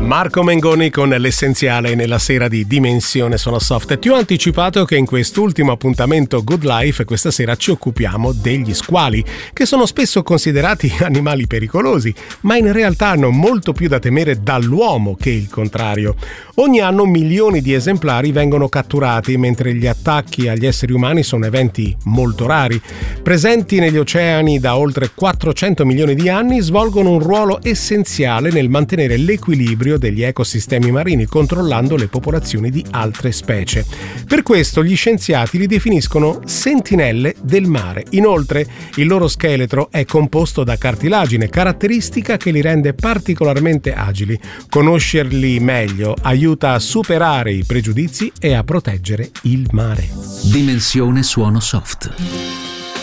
Marco Mengoni con l'essenziale nella sera di Dimensione Suono Soft. Ti ho anticipato che in quest'ultimo appuntamento Good Life questa sera ci occupiamo degli squali, che sono spesso considerati animali pericolosi, ma in realtà hanno molto più da temere dall'uomo che il contrario. Ogni anno milioni di esemplari vengono catturati, mentre gli attacchi agli esseri umani sono eventi molto rari. Presenti negli oceani da oltre 400 milioni di anni, svolgono un ruolo essenziale nel mantenere l'equilibrio degli ecosistemi marini, controllando le popolazioni di altre specie. Per questo gli scienziati li definiscono sentinelle del mare. Inoltre, il loro scheletro è composto da cartilagine, caratteristica che li rende particolarmente agili. Conoscerli meglio aiuta a superare i pregiudizi e a proteggere il mare. Dimensione Suono Soft.